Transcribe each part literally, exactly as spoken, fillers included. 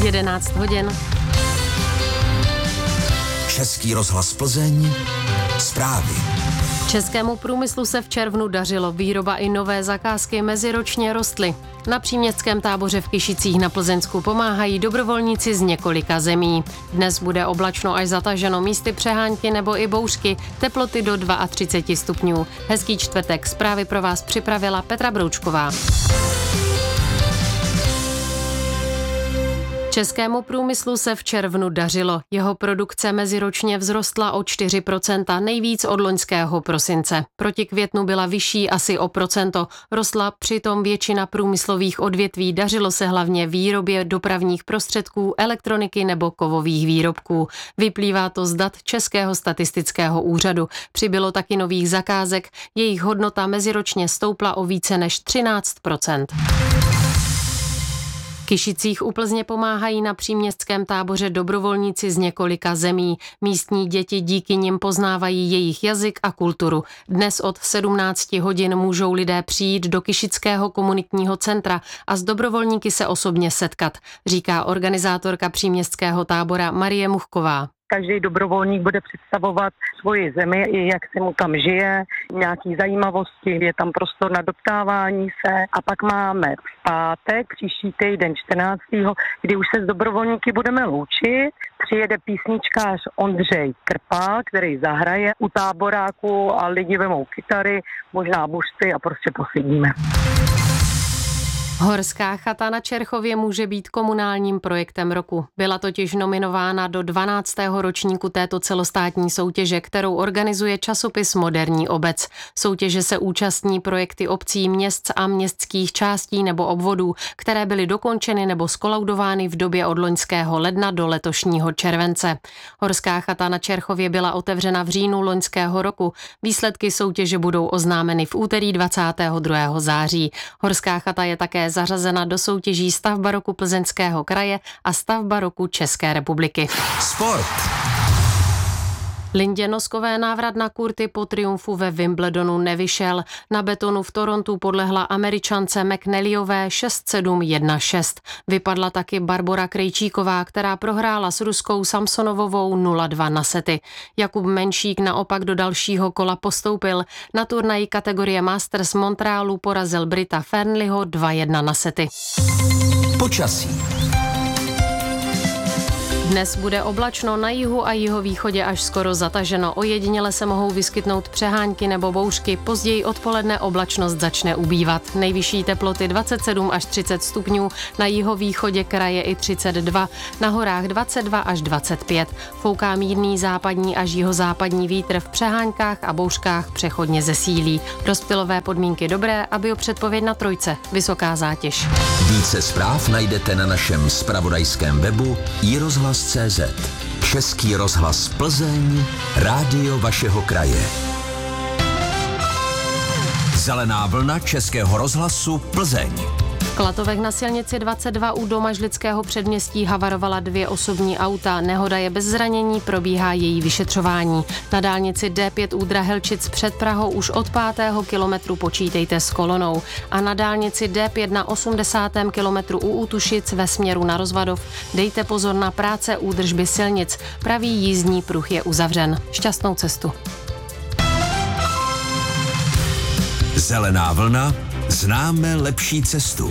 jedenáct hodin. Český rozhlas Plzeň, zprávy. Českému průmyslu se v červnu dařilo, výroba i nové zakázky meziročně rostly. Na příměstském táboře v Kyšicích na Plzeňsku pomáhají dobrovolníci z několika zemí. Dnes bude oblačno až zataženo, místy přehánky nebo i bouřky, teploty do třicet dva stupňů. Hezký čtvrtek, zprávy pro vás připravila Petra Broučková. Českému průmyslu se v červnu dařilo. Jeho produkce meziročně vzrostla o čtyři procenta, nejvíc od loňského prosince. Proti květnu byla vyšší asi o procento. Rostla přitom většina průmyslových odvětví, dařilo se hlavně výrobě dopravních prostředků, elektroniky nebo kovových výrobků. Vyplývá to z dat Českého statistického úřadu. Přibylo taky nových zakázek, jejich hodnota meziročně stoupla o více než třináct procent. V Kyšicích u Plzně pomáhají na příměstském táboře dobrovolníci z několika zemí. Místní děti díky nim poznávají jejich jazyk a kulturu. Dnes od sedmnácti hodin můžou lidé přijít do Kyšického komunitního centra a s dobrovolníky se osobně setkat, říká organizátorka příměstského tábora Marie Muchková. Každý dobrovolník bude představovat svoji zemi, i jak se mu tam žije, nějaký zajímavosti, je tam prostor na doptávání se. A pak máme v pátek, příští týden čtrnáctého kdy už se s dobrovolníky budeme loučit. Přijede písničkář Ondřej Krpa, který zahraje u táboráku a lidi vemou kytary, možná buřty a prostě posedíme. Horská chata na Čerchově může být komunálním projektem roku. Byla totiž nominována do dvanáctého ročníku této celostátní soutěže, kterou organizuje časopis Moderní obec. Soutěže se účastní projekty obcí, měst a městských částí nebo obvodů, které byly dokončeny nebo skolaudovány v době od loňského ledna do letošního července. Horská chata na Čerchově byla otevřena v říjnu loňského roku. Výsledky soutěže budou oznámeny v úterý dvacátého druhého září. Horská chata je také zařazena do soutěží Stavba roku Plzeňského kraje a Stavba roku České republiky. Sport. Lindě Noskové návrat na kurty po triumfu ve Wimbledonu nevyšel. Na betonu v Torontu podlehla Američance McNallyové šest sedm jedna šest. Vypadla taky Barbora Krejčíková, která prohrála s Ruskou Samsonovovou nula dva na sety. Jakub Menšík naopak do dalšího kola postoupil. Na turnaji kategorie Masters Montrealu porazil Brita Fernleyho dva jedna na sety. Počasí. Dnes bude oblačno, na jihu a jihovýchodě až skoro zataženo. Ojediněle se mohou vyskytnout přehánky nebo bouřky, později odpoledne oblačnost začne ubývat. Nejvyšší teploty dvacet sedm až třicet stupňů, na jihovýchodě kraje i třicet dva, na horách dvacet dva až dvacet pět. Fouká mírný západní až jihozápadní vítr, v přeháňkách a bouřkách přechodně zesílí. Rozptylové podmínky dobré a biopředpověď na trojce, vysoká zátěž. Více zpráv najdete na našem zpravodajském webu i rozhlas tečka cé zet. Český rozhlas Plzeň, rádio vašeho kraje. Zelená vlna Českého rozhlasu Plzeň. V Klatovech na silnici dvacet dva u Domažlického předměstí havarovala dvě osobní auta. Nehoda je bez zranění, probíhá její vyšetřování. Na dálnici D pět u Drahelčic před Prahou už od pátého kilometru počítejte s kolonou. A na dálnici D pět na osmdesátém kilometru u Útušic ve směru na Rozvadov dejte pozor na práce údržby silnic. Pravý jízdní pruh je uzavřen. Šťastnou cestu. Zelená vlna. Známe lepší cestu.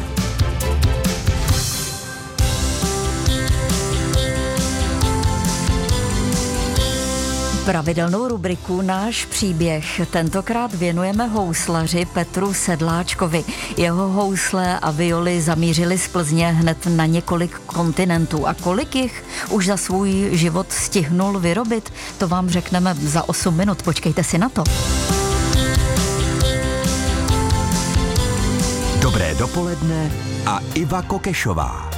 Pravidelnou rubriku Náš příběh tentokrát věnujeme houslaři Petru Sedláčkovi. Jeho housle a violy zamířily z Plzně hned na několik kontinentů. A kolik jich už za svůj život stihnul vyrobit, to vám řekneme za osm minut. Počkejte si na to. Dobré dopoledne a Iva Kokešová.